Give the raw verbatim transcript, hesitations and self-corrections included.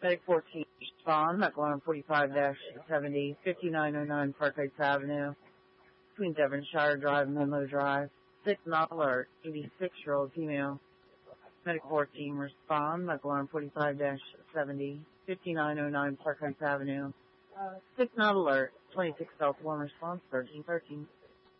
Medic fourteen, respond, medical alarm forty-five seventy, fifty-nine oh nine Park Heights Avenue, between Devonshire Drive and Menlo Drive. Sick not alert, eighty-six-year-old female. Medic fourteen, respond, medical alarm forty-five seventy, fifty-nine oh nine Park Heights Avenue. Sick not alert, twenty-six Delta one, response thirteen thirteen.